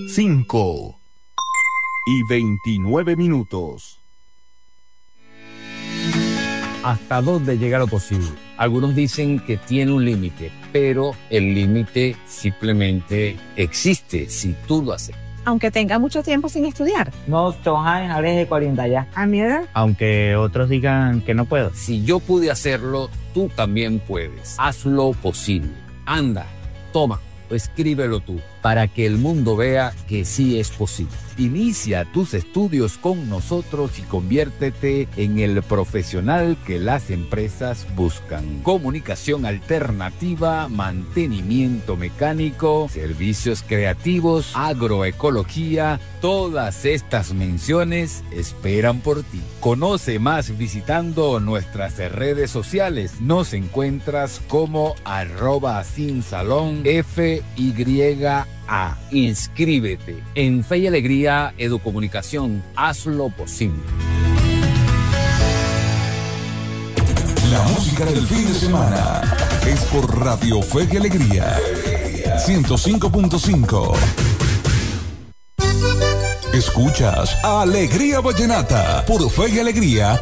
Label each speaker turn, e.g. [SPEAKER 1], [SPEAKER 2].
[SPEAKER 1] 5:29.
[SPEAKER 2] ¿Hasta dónde llega lo posible? Algunos dicen que tiene un límite, pero el límite simplemente existe si tú lo haces.
[SPEAKER 3] Aunque tenga mucho tiempo sin estudiar.
[SPEAKER 4] No, Tojan, Alex de 40 ya.
[SPEAKER 3] ¿A mi edad?
[SPEAKER 5] Aunque otros digan que no puedo.
[SPEAKER 2] Si yo pude hacerlo, tú también puedes. Hazlo posible. Anda, toma, escríbelo tú, para que el mundo vea que sí es posible. Inicia tus estudios con nosotros y conviértete en el profesional que las empresas buscan. Comunicación alternativa, mantenimiento mecánico, servicios creativos, agroecología, todas estas menciones esperan por ti. Conoce más visitando nuestras redes sociales. Nos encuentras como @sinsalonfya. Inscríbete en Fe y Alegría Educomunicación. Hazlo posible.
[SPEAKER 6] La música del fin de semana es por Radio Fe y Alegría 105.5. Escuchas Alegría Vallenata por Fe y Alegría